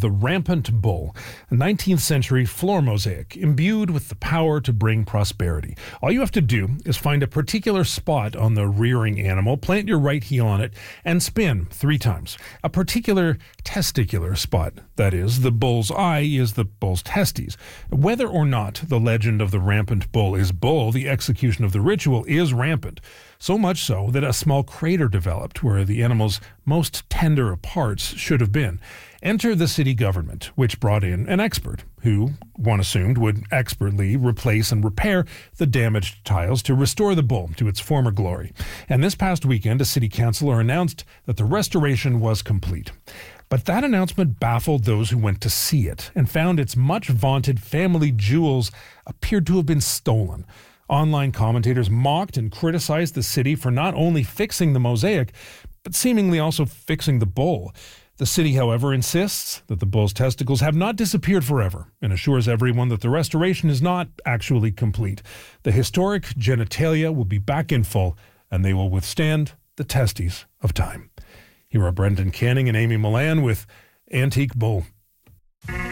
the rampant bull, a 19th century floor mosaic imbued with the power to bring prosperity. All you have to do is find a particular spot on the rearing animal, plant your right heel on it, and spin 3 times. A particular testicular spot, that is, the bull's eye is the bull's testes. Whether or not the legend of the rampant bull is bull, the execution of the ritual is rampant. So much so that a small crater developed where the animal's most tender parts should have been. Enter the city government, which brought in an expert who, one assumed, would expertly replace and repair the damaged tiles to restore the bull to its former glory. And this past weekend, a city councillor announced that the restoration was complete. But that announcement baffled those who went to see it and found its much-vaunted family jewels appeared to have been stolen. Online commentators mocked and criticized the city for not only fixing the mosaic, but seemingly also fixing the bull. The city, however, insists that the bull's testicles have not disappeared forever and assures everyone that the restoration is not actually complete. The historic genitalia will be back in full, and they will withstand the testes of time. Here are Brendan Canning and Amy Milan with Antique Bull.